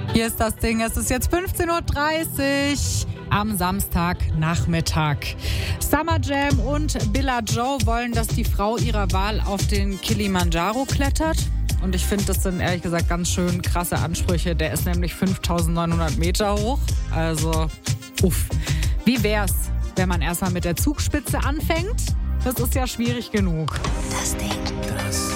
Hier ist das Ding, es ist jetzt 15.30 Uhr am Samstagnachmittag. Summer Jam und Billa Joe wollen, dass die Frau ihrer Wahl auf den Kilimanjaro klettert. Und ich finde, das sind ehrlich gesagt ganz schön krasse Ansprüche. Der ist nämlich 5.900 Meter hoch. Also, Wie wär's, wenn man erstmal mit der Zugspitze anfängt? Das ist ja schwierig genug. Das Ding.